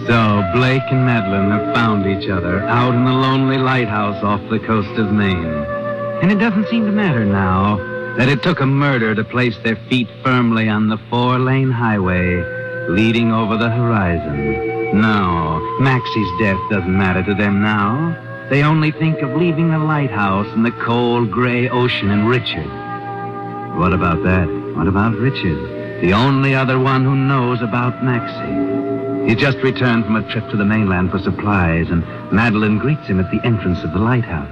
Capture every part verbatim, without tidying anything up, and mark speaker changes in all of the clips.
Speaker 1: So Blake and Madeline have found each other out in the lonely lighthouse off the coast of Maine. And it doesn't seem to matter now that it took a murder to place their feet firmly on the four-lane highway leading over the horizon. No, Maxie's death doesn't matter to them now. They only think of leaving the lighthouse and the cold gray ocean and Richard. What about that? What about Richard? The only other one who knows about Maxie. He just returned from a trip to the mainland for supplies, and Madeline greets him at the entrance of the lighthouse.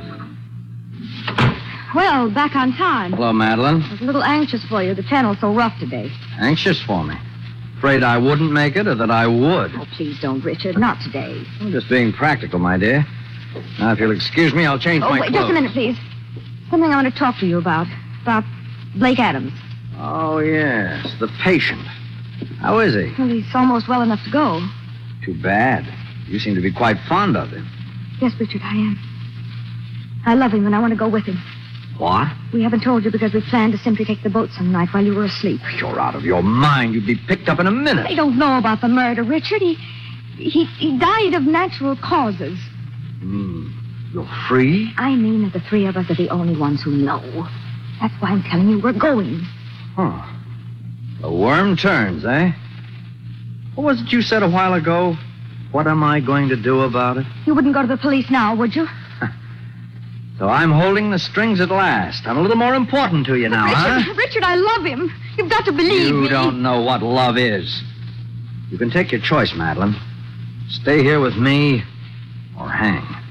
Speaker 2: Well, back on time.
Speaker 3: Hello, Madeline.
Speaker 2: I was a little anxious for you. The channel's so rough today.
Speaker 3: Anxious for me? Afraid I wouldn't make it or that I would?
Speaker 2: Oh, please don't, Richard. Not today.
Speaker 3: I'm just being practical, my dear. Now, if you'll excuse me, I'll change
Speaker 2: oh,
Speaker 3: my
Speaker 2: wait,
Speaker 3: clothes.
Speaker 2: Just a minute, please. Something I want to talk to you about. About Blake Adams.
Speaker 3: Oh, yes, the patient. How is he?
Speaker 2: Well, he's almost well enough to go.
Speaker 3: Too bad. You seem to be quite fond of him.
Speaker 2: Yes, Richard, I am. I love him, and I want to go with him.
Speaker 3: What?
Speaker 2: We haven't told you because we planned to simply take the boat some night while you were asleep.
Speaker 3: You're out of your mind. You'd be picked up in a minute.
Speaker 2: They don't know about the murder, Richard. He, he, he died of natural causes.
Speaker 3: Hmm. You're free?
Speaker 2: I mean that the three of us are the only ones who know. That's why I'm telling you we're going.
Speaker 3: Huh. The worm turns, eh? What was it you said a while ago? What am I going to do about it?
Speaker 2: You wouldn't go to the police now, would you?
Speaker 3: So I'm holding the strings at last. I'm a little more important to you now,
Speaker 2: Richard,
Speaker 3: huh?
Speaker 2: Richard, I love him. You've got to believe
Speaker 3: You
Speaker 2: me.
Speaker 3: don't know what love is. You can take your choice, Madeline. Stay here with me or hang.